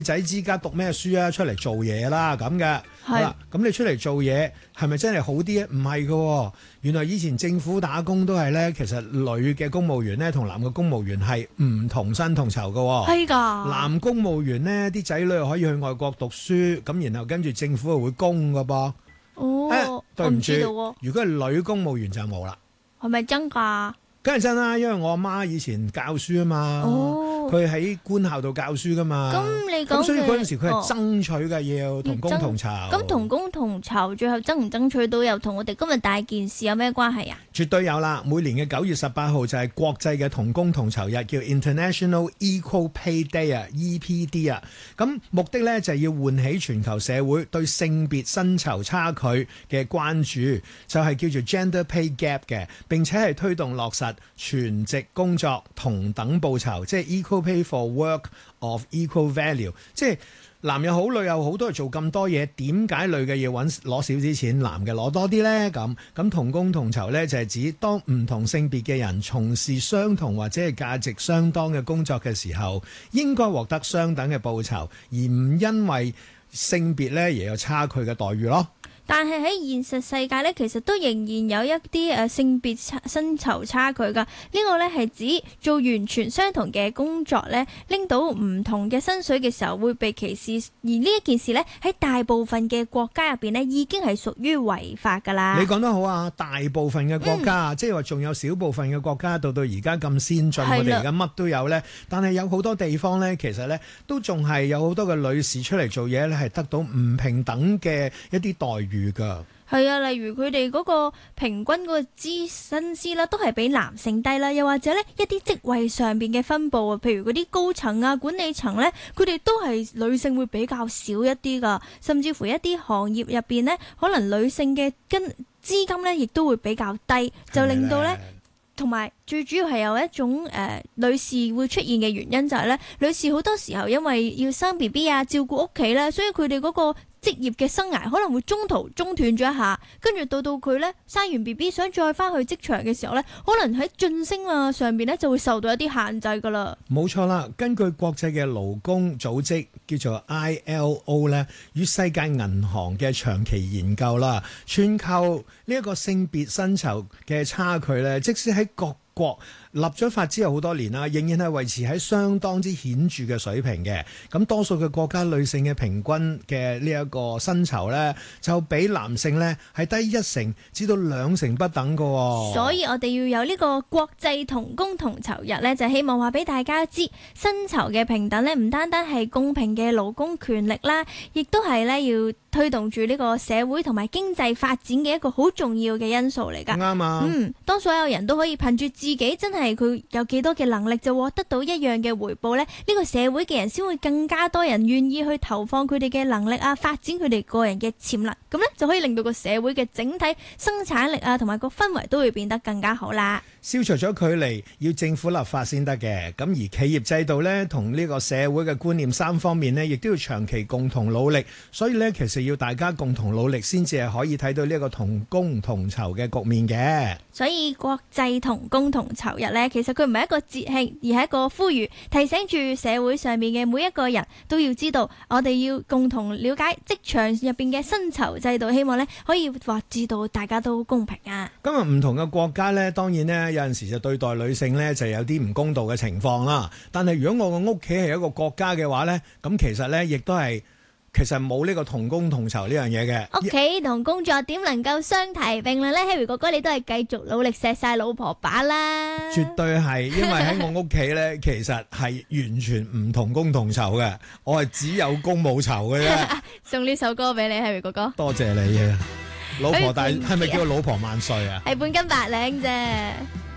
仔之家讀咩書啊？出嚟做嘢啦咁嘅。好啦，咁你出嚟做嘢係咪真係好啲啊？唔係㗎，原來以前政府打工都係咧，其實女嘅公務員咧同男嘅公務員係唔同薪同酬㗎。 係㗎。 男公務員呢啲仔女可以去外國讀書，咁然後跟住政府會供㗎噃。 哦， 對唔住， 我唔知道喎。 如果係女公務員就冇啦。 係咪真㗎？ 梗係真啦，因為我阿媽以前教書啊嘛，佢喺官校度教書噶嘛， 咁你講所以嗰陣時佢係爭取嘅要同工同酬。 咁同工同酬最後爭唔爭取到又同我哋今日大件事有咩關係啊？ 絕對有啦！每年嘅9月18號就係國際嘅同工同酬日，叫 International Equal Pay Day 啊 （EPD） 啊。咁目的咧就係要喚起全球社會對性別薪酬差距嘅關注，就係叫做 Gender Pay Gap 嘅，並且係推動落實全職工作同等報酬，即係 Equal Pay for Work of Equal Value， 即係男又好女又好都係做咁多嘢，點解女嘅要攞少啲錢，男嘅攞多啲呢？咁同工同酬呢，就係指當唔同性別嘅人從事相同或者係價值相當嘅工作嘅時候，應該獲得相等嘅報酬，而唔因為性別呢而有差距嘅待遇咯。 但係喺現實世界咧，其實都仍然有一啲性別薪酬差距㗎。呢個咧係指做完全相同嘅工作咧，拎到唔同嘅薪水嘅時候會被歧視。而呢一件事咧喺大部分嘅國家入邊咧已經係屬於違法㗎啦。 你講得好啊！大部分嘅國家，即係話仲有少部分嘅國家到而家咁先進，我哋而家乜都有咧。但係有好多地方咧，其實咧都仲係有好多嘅女士出嚟做嘢咧，係得到唔平等嘅一啲待遇。 係啊，例如佢哋嗰個平均嗰個薪資啦，都係比男性低啦。又或者呢一啲職位上邊嘅分佈啊，譬如嗰啲高層啊、管理層呢，佢哋都係女性會比較少一啲噶。甚至乎一啲行業入邊呢，可能女性嘅資金呢亦都會比較低，就令到呢。同埋最主要係有一種女士會出現嘅原因就係咧，女士好多時候因為要生 BB 啊、照顧屋企咧，所以佢哋嗰個職業嘅生涯可能會中斷咗一下，跟住到佢咧生完 BB 想再翻去職場嘅時候咧，可能喺晉升啊上邊咧就會受到一啲限制噶啦。冇錯啦，根據國際嘅勞工組織叫做 ILO 咧，與世界銀行嘅長期研究啦，全球呢一個性別薪酬嘅差距咧，即使喺各國立咗法之後好多年啦，仍然係維持喺相當之顯著嘅水平嘅。咁多數嘅國家女性嘅平均嘅呢一個薪酬呢，就比男性呢係低1成至到2成不等㗎。 所以我哋要有呢個國際同工同酬日呢，就希望話俾大家知，薪酬嘅平等呢，唔單單係公平嘅勞工權力啦，亦都係呢要推動住呢個社會同埋經濟發展嘅一個好重要嘅因素嚟㗎。 啱啊！ 當所有人都可以憑住自己真係佢有幾多嘅能力就獲得到一樣嘅回報呢，呢個社會嘅人先會更加多人願意去投放佢哋嘅能力啊，發展佢哋個人嘅潛能，咁呢就可以令到個社會嘅整體生產力啊同埋個氛圍都會變得更加好啦。 消除咗距離要政府立法先得嘅，咁而企業制度呢，同呢個社會嘅觀念3方面呢，亦都要長期共同努力，所以呢，其實要大家共同努力先至係可以睇到呢一個同工同酬嘅局面嘅。 所以國際同工同酬日呢，其實佢唔係一個節慶，而係一個呼籲，提醒住社會上面嘅每一個人都要知道，我哋要共同了解職場入邊嘅薪酬制度，希望呢可以話知道大家都公平啊。 今日唔同嘅國家呢，當然呢，有陣時就對待女性呢就有啲唔公道嘅情況啦。但係如果我個屋企係一個國家嘅話呢，咁其實呢亦都係其實冇呢個同工同酬呢樣嘢嘅。 屋企同工作點能夠相提並論呢？ Harry 哥哥你都係繼續努力錫晒老婆把啦。 絕對係，因為喺我屋企呢，其實係完全唔同工同酬嘅，我係只有工冇酬嘅啫。 送呢首歌俾你 Harry 哥哥， 多謝你啊！老婆大係咪叫老婆萬歲啊？ 係半斤8兩啫。